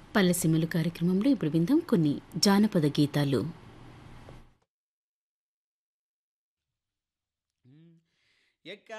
పల్లెసీమలు కార్యక్రమంలో ఇప్పుడు విందాం కొన్ని జానపద గీతాలు. ఎక్క